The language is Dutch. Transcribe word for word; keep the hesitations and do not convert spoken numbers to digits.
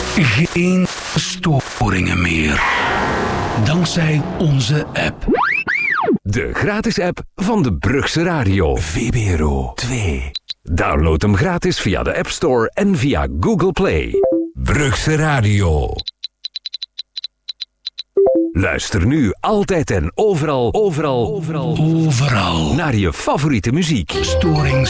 Geen storingen meer. Dankzij onze app. De gratis app van de Brugse Radio. V B R O twee. Download hem gratis via de App Store en via Google Play. Brugse Radio. Luister nu altijd en overal, overal, overal, Overal. naar je favoriete muziek. Storings.